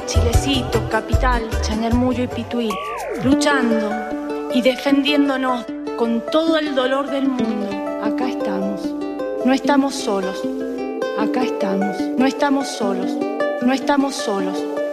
Chilecito, Capital, Chañarmullo y Pituí, luchando y defendiéndonos con todo el dolor del mundo. Acá estamos, no estamos solos, acá estamos, no estamos solos, no estamos solos.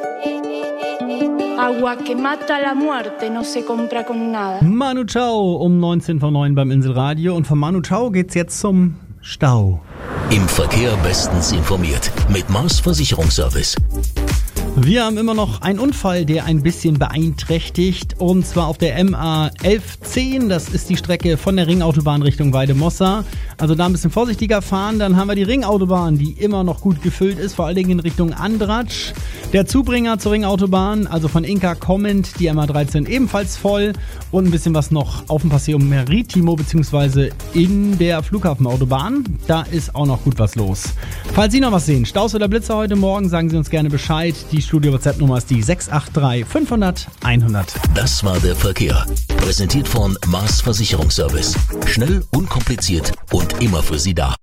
Agua que mata la muerte no se compra con nada. Manu Chao um 19:09 beim Inselradio. Und von Manu Chao geht's jetzt zum Stau. Im Verkehr bestens informiert mit Mars Versicherungsservice. Wir haben immer noch einen Unfall, der ein bisschen beeinträchtigt, und zwar auf der MA 1110. Das ist die Strecke von der Ringautobahn Richtung Weide-Mossa. Also da ein bisschen vorsichtiger fahren. Dann haben wir die Ringautobahn, die immer noch gut gefüllt ist, vor allen Dingen in Richtung Andratsch. Der Zubringer zur Ringautobahn, also von Inka kommend, die MA 13 ebenfalls voll. Und ein bisschen was noch auf dem Paseo Maritimo bzw. in der Flughafenautobahn. Da ist auch noch gut was los. Falls Sie noch was sehen, Staus oder Blitzer heute Morgen, sagen Sie uns gerne Bescheid. Die Studio-WhatsApp-Nummer ist die 683 500 100. Das war der Verkehr. Präsentiert von Mars Versicherungsservice. Schnell, unkompliziert und immer für Sie da.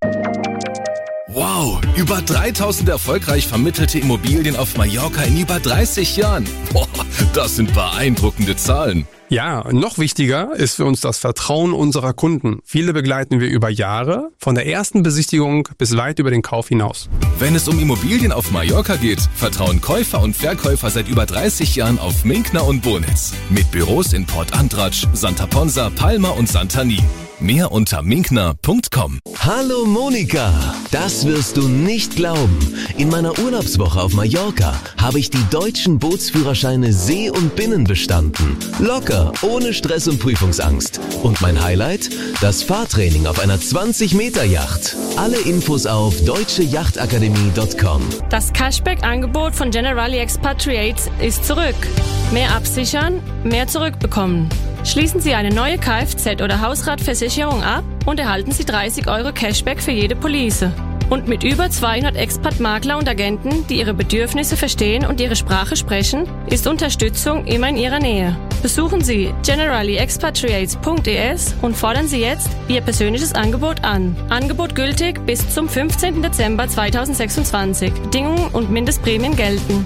Wow, über 3000 erfolgreich vermittelte Immobilien auf Mallorca in über 30 Jahren. Boah, das sind beeindruckende Zahlen. Ja, noch wichtiger ist für uns das Vertrauen unserer Kunden. Viele begleiten wir über Jahre, von der ersten Besichtigung bis weit über den Kauf hinaus. Wenn es um Immobilien auf Mallorca geht, vertrauen Käufer und Verkäufer seit über 30 Jahren auf Minkner und Bonitz. Mit Büros in Port Andratsch, Santa Ponsa, Palma und Santani. Mehr unter minkner.com. Hallo Monika, das wirst du nicht glauben. In meiner Urlaubswoche auf Mallorca habe ich die deutschen Bootsführerscheine See und Binnen bestanden. Locker, ohne Stress und Prüfungsangst. Und mein Highlight? Das Fahrtraining auf einer 20-Meter-Yacht. Alle Infos auf deutscheachtakademie.com. Das Cashback-Angebot von Generali Expatriates ist zurück. Mehr absichern, mehr zurückbekommen. Schließen Sie eine neue Kfz- oder Hausratversicherung ab und erhalten Sie 30 € Cashback für jede Police. Und mit über 200 Expat-Makler und Agenten, die Ihre Bedürfnisse verstehen und Ihre Sprache sprechen, ist Unterstützung immer in Ihrer Nähe. Besuchen Sie generaliexpatriates.es und fordern Sie jetzt Ihr persönliches Angebot an. Angebot gültig bis zum 15. Dezember 2026. Bedingungen und Mindestprämien gelten.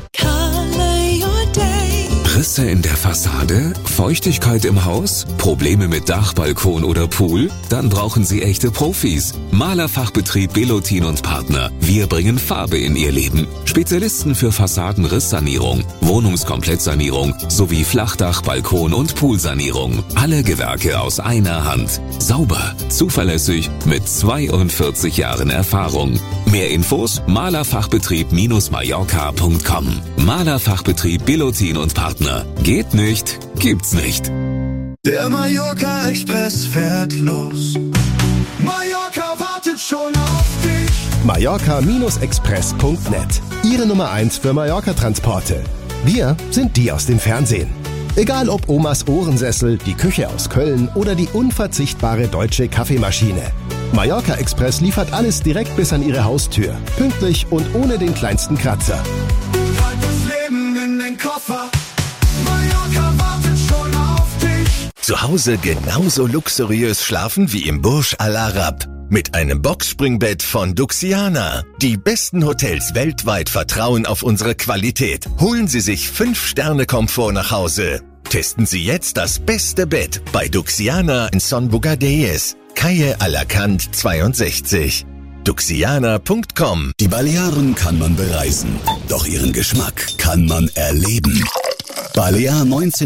Risse in der Fassade? Feuchtigkeit im Haus? Probleme mit Dach, Balkon oder Pool? Dann brauchen Sie echte Profis. Malerfachbetrieb Belotin und Partner. Wir bringen Farbe in Ihr Leben. Spezialisten für Fassadenrisssanierung, Wohnungskomplettsanierung sowie Flachdach, Balkon und Poolsanierung. Alle Gewerke aus einer Hand. Sauber, zuverlässig, mit 42 Jahren Erfahrung. Mehr Infos? Malerfachbetrieb-mallorca.com. Malerfachbetrieb Belotin und Partner. Geht nicht, gibt's nicht. Der Mallorca Express fährt los. Mallorca wartet schon auf dich. Mallorca-express.net. Ihre Nummer 1 für Mallorca-Transporte. Wir sind die aus dem Fernsehen. Egal ob Omas Ohrensessel, die Küche aus Köln oder die unverzichtbare deutsche Kaffeemaschine. Mallorca Express liefert alles direkt bis an Ihre Haustür. Pünktlich und ohne den kleinsten Kratzer. Halt das Leben in den Koffer. Mallorca wartet schon auf dich. Zu Hause genauso luxuriös schlafen wie im Burj Al Arab. Mit einem Boxspringbett von Duxiana. Die besten Hotels weltweit vertrauen auf unsere Qualität. Holen Sie sich 5-Sterne-Komfort nach Hause. Testen Sie jetzt das beste Bett bei Duxiana in Son Bugadeyes, Calle Alacant 62. Duxiana.com. Die Balearen kann man bereisen, doch ihren Geschmack kann man erleben. Balear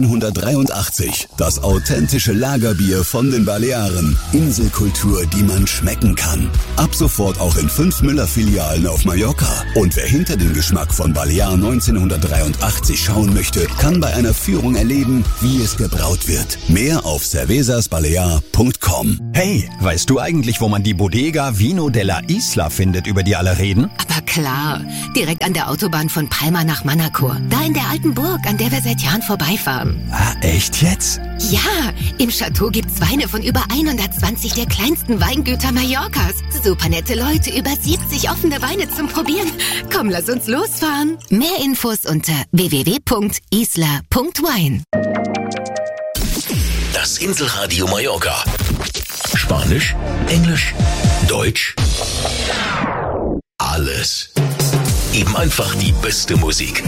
1983, das authentische Lagerbier von den Balearen. Inselkultur, die man schmecken kann. Ab sofort auch in 5 Müller-Filialen auf Mallorca. Und wer hinter den Geschmack von Balear 1983 schauen möchte, kann bei einer Führung erleben, wie es gebraut wird. Mehr auf cervezasbalear.com. Hey, weißt du eigentlich, wo man die Bodega Vino de la Isla findet, über die alle reden? Aber klar, direkt an der Autobahn von Palma nach Manacor. Da in der alten Burg, an der wir seit Jahren vorbeifahren. Ah, echt jetzt? Ja, im Chateau gibt's Weine von über 120 der kleinsten Weingüter Mallorcas. Super nette Leute, über 70 offene Weine zum Probieren. Komm, lass uns losfahren. Mehr Infos unter www.isla.wine. Das Inselradio Mallorca. Spanisch, Englisch, Deutsch. Alles. Eben einfach die beste Musik.